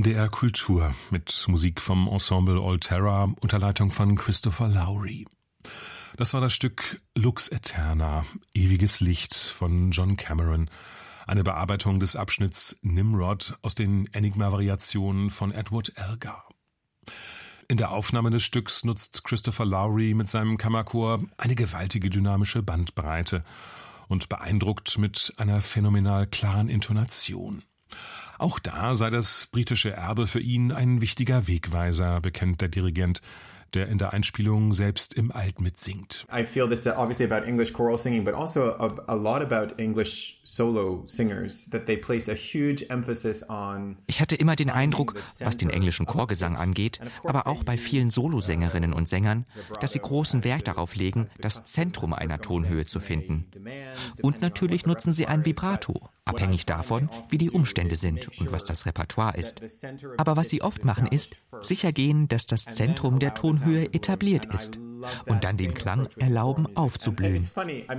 NDR Kultur mit Musik vom Ensemble Alterra unter Leitung von Christopher Lowry. Das war das Stück Lux Aeterna, Ewiges Licht von John Cameron, eine Bearbeitung des Abschnitts Nimrod aus den Enigma-Variationen von Edward Elgar. In der Aufnahme des Stücks nutzt Christopher Lowry mit seinem Kammerchor eine gewaltige dynamische Bandbreite und beeindruckt mit einer phänomenal klaren Intonation. Auch da sei das britische Erbe für ihn ein wichtiger Wegweiser, bekennt der Dirigent, der in der Einspielung selbst im Alt mitsingt. I feel this obviously about English choral singing, but also a lot about English solo singers, that they place a huge emphasis on. Ich hatte immer den Eindruck, was den englischen Chorgesang angeht, aber auch bei vielen Solosängerinnen und Sängern, dass sie großen Wert darauf legen, das Zentrum einer Tonhöhe zu finden. Und natürlich nutzen sie ein Vibrato, abhängig davon, wie die Umstände sind und was das Repertoire ist. Aber was sie oft machen ist, sichergehen, dass das Zentrum der Tonhöhe etabliert ist und dann den Klang erlauben, aufzublühen.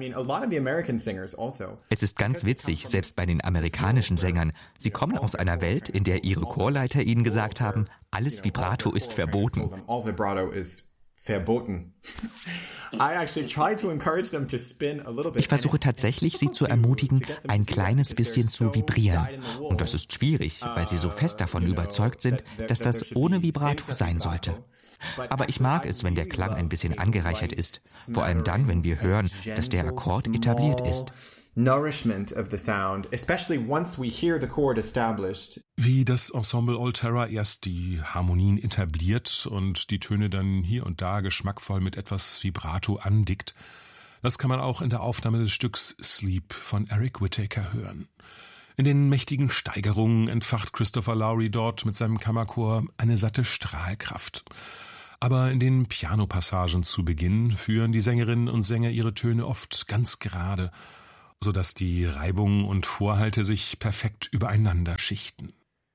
Es ist ganz witzig, selbst bei den amerikanischen Sängern. Sie kommen aus einer Welt, in der ihre Chorleiter ihnen gesagt haben, alles Vibrato ist verboten. Ich versuche tatsächlich, sie zu ermutigen, ein kleines bisschen zu vibrieren. Und das ist schwierig, weil sie so fest davon überzeugt sind, dass das ohne Vibrato sein sollte. Aber ich mag es, wenn der Klang ein bisschen angereichert ist. Vor allem dann, wenn wir hören, dass der Akkord etabliert ist. Nourishment of the sound, especially once we hear the chord established. Wie das Ensemble Alterra erst die Harmonien etabliert und die Töne dann hier und da geschmackvoll mit etwas Vibrato andickt, das kann man auch in der Aufnahme des Stücks Sleep von Eric Whittaker hören. In den mächtigen Steigerungen entfacht Christopher Lowry dort mit seinem Kammerchor eine satte Strahlkraft. Aber in den Pianopassagen zu Beginn führen die Sängerinnen und Sänger ihre Töne oft ganz gerade, sodass die Reibung und Vorhalte sich perfekt übereinander schichten.